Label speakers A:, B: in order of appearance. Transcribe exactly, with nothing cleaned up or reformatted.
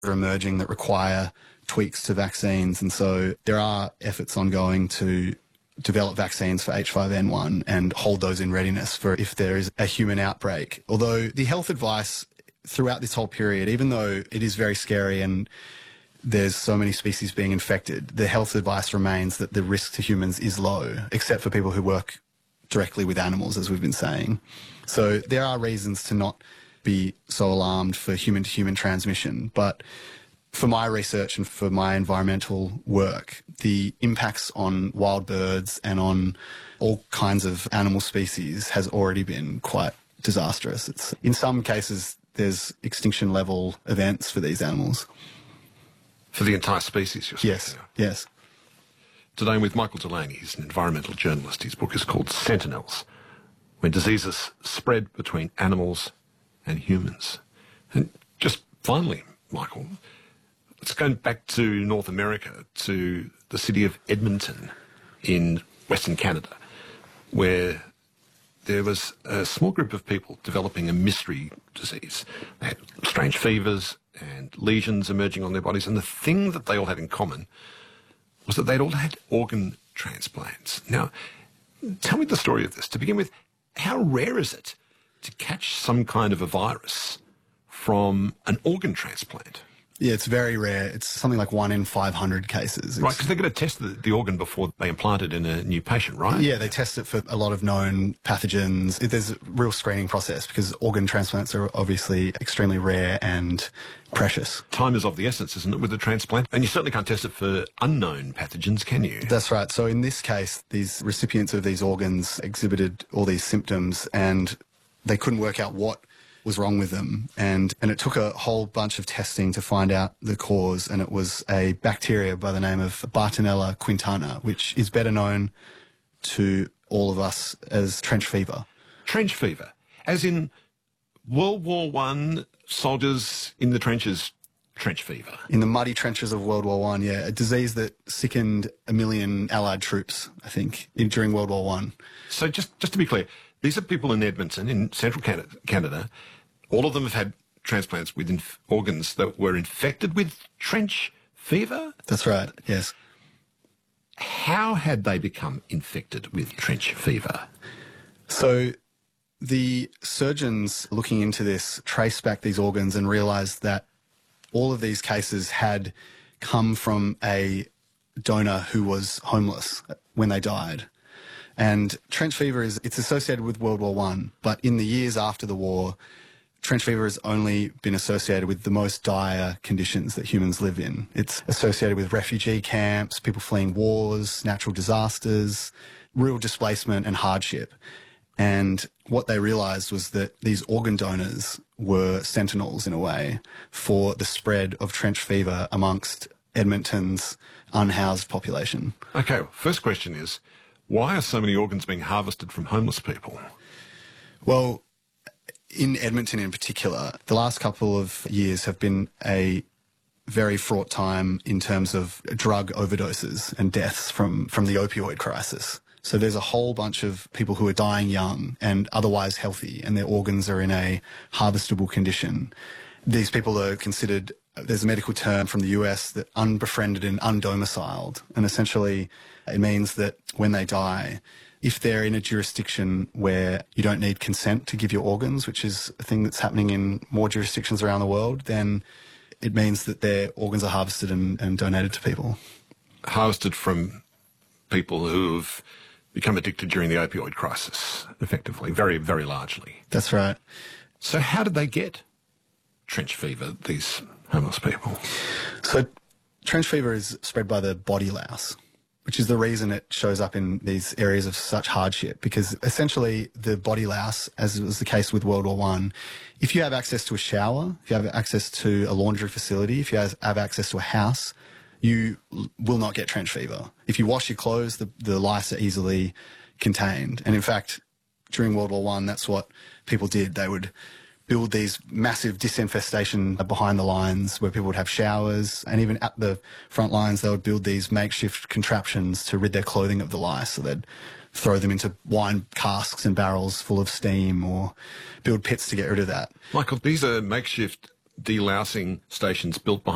A: are emerging that require tweaks to vaccines. And so there are efforts ongoing to develop vaccines for H five N one and hold those in readiness for if there is a human outbreak. Although the health advice throughout this whole period, even though it is very scary and there's so many species being infected, the health advice remains that the risk to humans is low, except for people who work directly with animals, as we've been saying. So there are reasons to not be so alarmed for human-to-human transmission. But for my research and for my environmental work, the impacts on wild birds and on all kinds of animal species has already been quite disastrous. It's, in some cases, there's extinction-level events for these animals.
B: For the entire species, you're saying?
A: Yes, yes.
B: Today I'm with Michael Delaney. He's an environmental journalist. His book is called Sentinels, When Diseases Spread Between Animals and Humans. And just finally, Michael, let's go back to North America, to the city of Edmonton in Western Canada, where there was a small group of people developing a mystery disease. They had strange fevers and lesions emerging on their bodies, and the thing that they all had in common was that they'd all had organ transplants. Now, tell me the story of this. To begin with, how rare is it to catch some kind of a virus from an organ transplant?
A: Yeah, it's very rare. It's something like one in five hundred cases. It's,
B: right, because they're going to test the, the organ before they implant it in a new patient, right?
A: Yeah, they test it for a lot of known pathogens. There's a real screening process because organ transplants are obviously extremely rare and precious.
B: Time is of the essence, isn't it, with a transplant? And you certainly can't test it for unknown pathogens, can you?
A: That's right. So in this case, these recipients of these organs exhibited all these symptoms and they couldn't work out what was wrong with them. And, and it took a whole bunch of testing to find out the cause. And it was a bacteria by the name of Bartonella quintana, which is better known to all of us as trench fever.
B: Trench fever, as in World War One soldiers in the trenches, trench fever.
A: In the muddy trenches of World War One, yeah, a disease that sickened a million Allied troops, I think, in, during World War One.
B: So just, just to be clear, these are people in Edmonton, in central Canada, Canada. All of them have had transplants with inf- organs that were infected with trench fever?
A: That's right, yes.
B: How had they become infected with trench fever?
A: So the surgeons looking into this traced back these organs and realised that all of these cases had come from a donor who was homeless when they died. And trench fever is, it's associated with World War One, but in the years after the war, trench fever has only been associated with the most dire conditions that humans live in. It's associated with refugee camps, people fleeing wars, natural disasters, real displacement and hardship. And what they realised was that these organ donors were sentinels, in a way, for the spread of trench fever amongst Edmonton's unhoused population.
B: Okay, first question is, why are so many organs being harvested from homeless people?
A: Well, in Edmonton in particular, the last couple of years have been a very fraught time in terms of drug overdoses and deaths from, from the opioid crisis. So there's a whole bunch of people who are dying young and otherwise healthy, and their organs are in a harvestable condition. These people are considered, there's a medical term from the U S, that unbefriended and undomiciled. And essentially it means that when they die, if they're in a jurisdiction where you don't need consent to give your organs, which is a thing that's happening in more jurisdictions around the world, then it means that their organs are harvested and, and donated to people.
B: Harvested from people who've become addicted during the opioid crisis, effectively, very, very largely.
A: That's right.
B: So how did they get trench fever, these homeless people?
A: So trench fever is spread by the body louse, which is the reason it shows up in these areas of such hardship, because essentially the body louse, as was the case with World War One, if you have access to a shower, if you have access to a laundry facility, if you have access to a house, you will not get trench fever. If you wash your clothes, the, the lice are easily contained. And in fact, during World War One, that's what people did. They would build these massive disinfestation behind the lines where people would have showers, and even at the front lines they would build these makeshift contraptions to rid their clothing of the lice. So they'd throw them into wine casks and barrels full of steam, or build pits to get rid of that.
B: Michael, these are makeshift delousing stations built behind